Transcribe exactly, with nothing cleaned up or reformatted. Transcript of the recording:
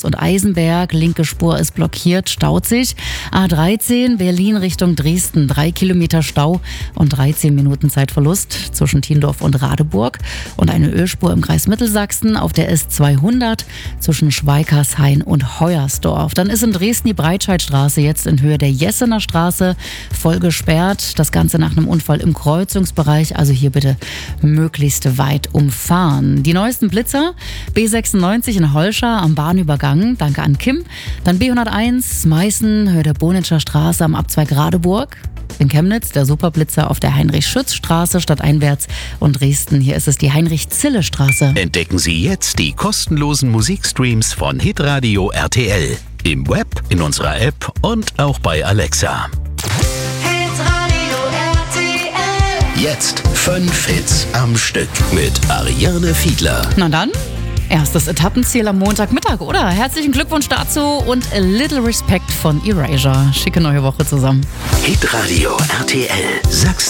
Chemnitz und Eisenberg. Linke Spur ist blockiert, staut sich. A dreizehn Berlin Richtung Dresden. Drei Kilometer Stau und dreizehn Minuten Zeitverlust zwischen Tiendorf und Radeburg. Und eine Ölspur im Kreis Mittelsachsen auf der S zweihundert zwischen Schweikershain und Heuersdorf. Dann ist in Dresden die Breitscheidstraße jetzt in Höhe der Jessener Straße voll gesperrt. Das Ganze nach einem Unfall im Kreuzungsbereich. Also hier bitte möglichst weit umfahren. Die neuesten Blitzer: B sechsundneunzig in Holscha am Bahnübergang. Danke an Kim. Dann B hunderteins Meißen, Höhe der Bonitscher Straße am Abzweig Radeburg. In Chemnitz der Superblitzer auf der Heinrich-Schütz-Straße stadteinwärts. Und Dresden, hier ist es die Heinrich-Zille-Straße. Entdecken Sie jetzt die kostenlosen Musikstreams von Hitradio R T L. Im Web, in unserer App und auch bei Alexa. Hitradio R T L. Jetzt fünf Hits am Stück mit Ariane Fiedler. Na dann, erstes Etappenziel am Montagmittag, oder? Herzlichen Glückwunsch dazu und a little respect von Erasure. Schicke neue Woche zusammen. Hitradio R T L Sachsen.